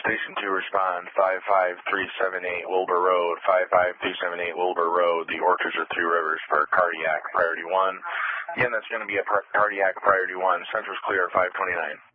Station 2 respond, 55378 Wilbur Road, 55378 Wilbur Road. The Orchards of Three Rivers for cardiac priority 1. Again, that's going to be a cardiac priority 1. Central's clear, 529.